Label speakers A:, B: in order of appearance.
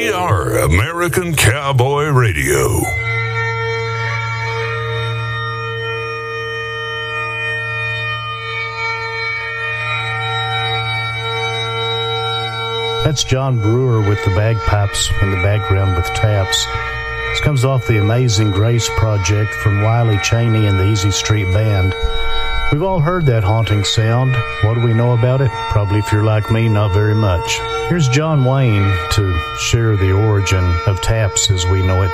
A: We are American Cowboy Radio.
B: That's John Brewer with the bagpipes in the background with taps. This comes off the Amazing Grace project from Wiley Cheney and the Easy Street Band. We've all heard that haunting sound. What do we know about it? Probably, if you're like me, not very much. Here's John Wayne to share the origin of taps as we know it